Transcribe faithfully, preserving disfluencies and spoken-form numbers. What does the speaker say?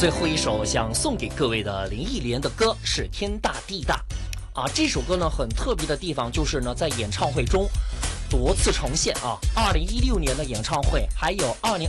最后一首想送给各位的林忆莲的歌是《天大地大》啊，这首歌呢很特别的地方就是呢，在演唱会中多次呈现啊，二零一六年的演唱会，还有二零